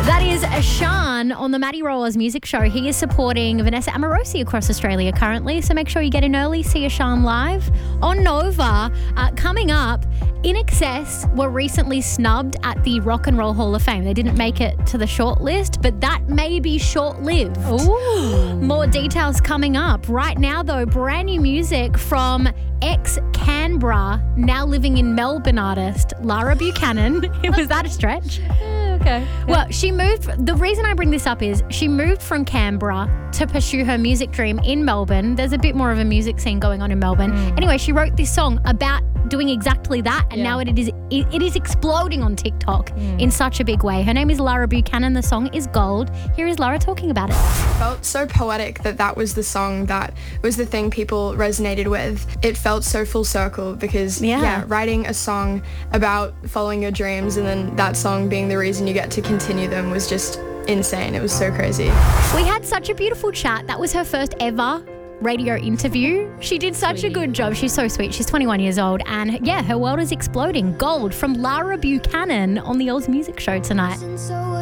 That is Ashan on the Maddie Rollers Music Show. He is supporting Vanessa Amorosi across Australia currently, so make sure you get in early, see Ashan live. On Nova, coming up, INXS were recently snubbed at the Rock and Roll Hall of Fame. They didn't make it to the shortlist, but that may be short-lived. Ooh. More details coming up. Right now, though, brand new music from ex-Canberra, now living in Melbourne artist, Lara Buchanan. Was that a stretch? Okay. Well, she moved. The reason I bring this up is she moved from Canberra to pursue her music dream in Melbourne. There's a bit more of a music scene going on in Melbourne. Anyway, she wrote this song about doing exactly that, and now it is exploding on TikTok in such a big way. Her name is Lara Buchanan. The song is Gold. Here is Lara talking about it. It felt so poetic that was the song that was the thing people resonated with. It felt so full circle because, writing a song about following your dreams and then that song being the reason you get to continue them was just insane. It was so crazy. We had such a beautiful chat. That was her first ever radio interview. She did such a good job. She's so sweet. She's 21 years old and her world is exploding. Gold from Lara Buchanan on the Oz Music Show tonight.